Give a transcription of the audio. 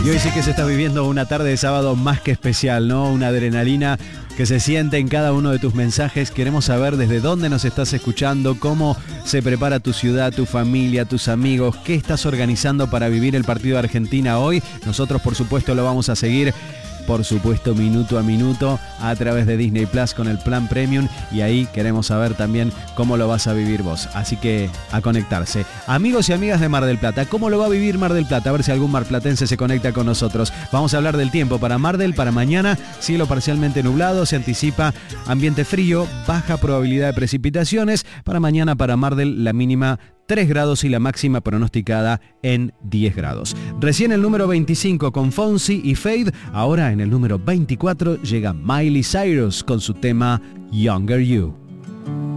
Y hoy sí que se está viviendo una tarde de sábado más que especial, ¿no? Una adrenalina que se siente en cada uno de tus mensajes. Queremos saber desde dónde nos estás escuchando, cómo se prepara tu ciudad, tu familia, tus amigos, qué estás organizando para vivir el partido de Argentina hoy. Nosotros, por supuesto, lo vamos a seguir, por supuesto, minuto a minuto a través de Disney Plus con el plan Premium, y ahí queremos saber también cómo lo vas a vivir vos. Así que a conectarse. Amigos y amigas de Mar del Plata, ¿cómo lo va a vivir Mar del Plata? A ver si algún marplatense se conecta con nosotros. Vamos a hablar del tiempo para Mar del, para mañana. Cielo parcialmente nublado, se anticipa ambiente frío, baja probabilidad de precipitaciones. Para mañana para Mar del la mínima 3 grados y la máxima pronosticada en 10 grados. Recién el número 25 con Fonsi y Fade. Ahora en el número 24 llega Miley Cyrus con su tema Younger You.